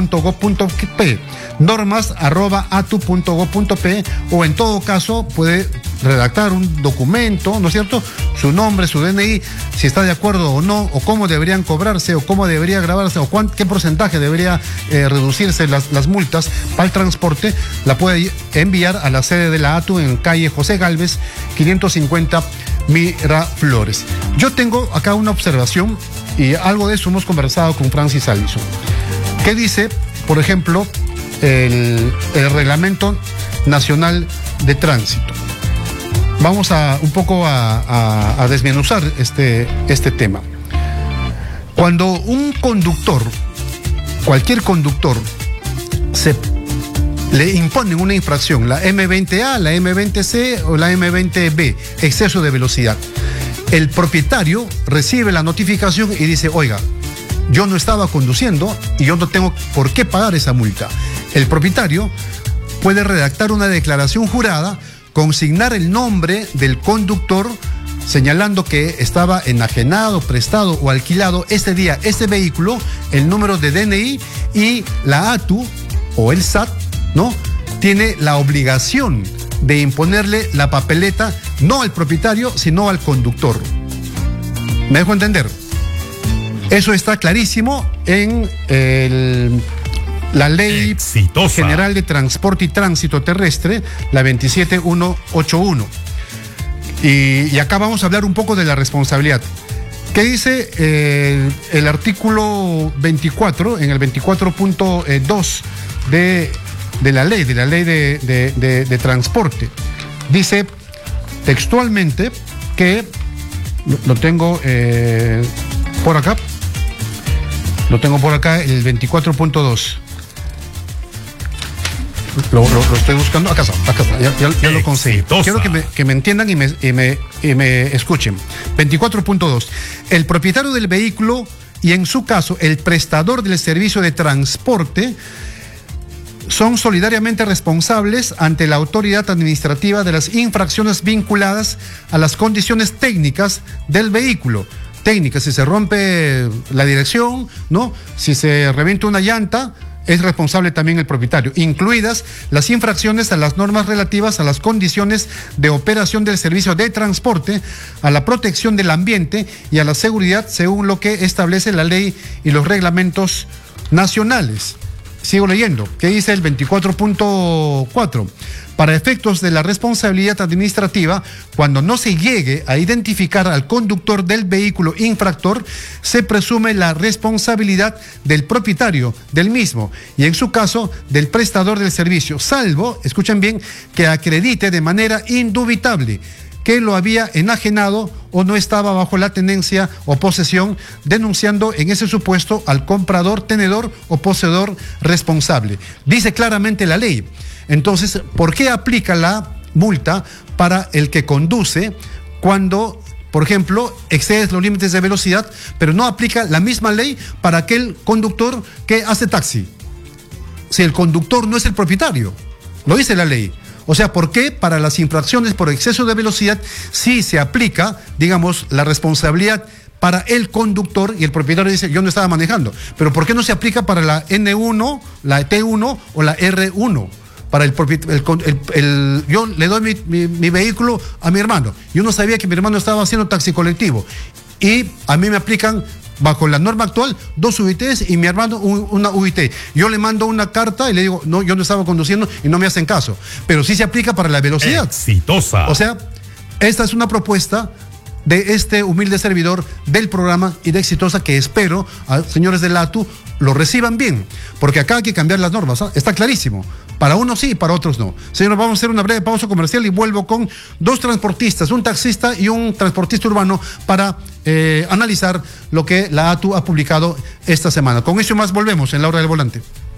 .gov.p, normas@atu.gov.p, o en todo caso puede redactar un documento, ¿no es cierto? Su nombre, su DNI, si está de acuerdo o no, o cómo deberían cobrarse, o cómo debería grabarse, o qué porcentaje debería reducirse las multas para el transporte. La puede enviar a la sede de la ATU en calle José Gálvez, 550 Miraflores. Yo tengo acá una observación, y algo de eso hemos conversado con Francis Allison. ¿Qué dice, por ejemplo, el Reglamento Nacional de Tránsito? Vamos un poco a desmenuzar este tema. Cuando un conductor, cualquier conductor, le imponen una infracción, la M20A, la M20C o la M20B, exceso de velocidad, el propietario recibe la notificación y dice: oiga, yo no estaba conduciendo y yo no tengo por qué pagar esa multa. El propietario puede redactar una declaración jurada, consignar el nombre del conductor, señalando que estaba enajenado, prestado o alquilado ese día ese vehículo, el número de DNI, y la ATU o el SAT, ¿no?, tiene la obligación de imponerle la papeleta no al propietario, sino al conductor. ¿Me dejo entender? Eso está clarísimo en la Ley General de Transporte y Tránsito Terrestre, la 27181. Y acá vamos a hablar un poco de la responsabilidad. ¿Qué dice el artículo 24, en el 24.2 de la ley de transporte? Dice textualmente que, lo tengo por acá, el 24.2. Lo estoy buscando. Acá está, ya lo conseguí. Quiero que me entiendan y me escuchen. 24.2. El propietario del vehículo, y en su caso el prestador del servicio de transporte, son solidariamente responsables ante la autoridad administrativa de las infracciones vinculadas a las condiciones técnicas del vehículo. Técnicas: si se rompe la dirección, ¿no?, si se revienta una llanta, es responsable también el propietario, incluidas las infracciones a las normas relativas a las condiciones de operación del servicio de transporte, a la protección del ambiente y a la seguridad, según lo que establece la ley y los reglamentos nacionales. Sigo leyendo. ¿Qué dice el 24.4? Para efectos de la responsabilidad administrativa, cuando no se llegue a identificar al conductor del vehículo infractor, se presume la responsabilidad del propietario del mismo, y en su caso del prestador del servicio, salvo, escuchen bien, que acredite de manera indubitable que lo había enajenado o no estaba bajo la tenencia o posesión, denunciando en ese supuesto al comprador, tenedor o poseedor responsable. Dice claramente la ley. Entonces, ¿por qué aplica la multa para el que conduce cuando, por ejemplo, excedes los límites de velocidad, pero no aplica la misma ley para aquel conductor que hace taxi? Si el conductor no es el propietario, lo dice la ley. O sea, ¿por qué para las infracciones por exceso de velocidad sí se aplica, digamos, la responsabilidad para el conductor y el propietario dice: yo no estaba manejando? Pero ¿por qué no se aplica para la N1, la T1 o la R1? Para yo le doy mi vehículo a mi hermano. Yo no sabía que mi hermano estaba haciendo taxi colectivo. Y a mí me aplican, bajo la norma actual, 2 UITs y mi hermano una UIT. Yo le mando una carta y le digo: no, yo no estaba conduciendo, y no me hacen caso. Pero sí se aplica para la velocidad. Exitosa. O sea, esta es una propuesta de este humilde servidor del programa y de Exitosa, que espero, señores de la ATU, lo reciban bien, porque acá hay que cambiar las normas, ¿eh? Está clarísimo. Para unos sí y para otros no. Señores, vamos a hacer una breve pausa comercial y vuelvo con 2 transportistas, un taxista y un transportista urbano, para analizar lo que la ATU ha publicado esta semana. Con eso y más volvemos en La Hora del Volante.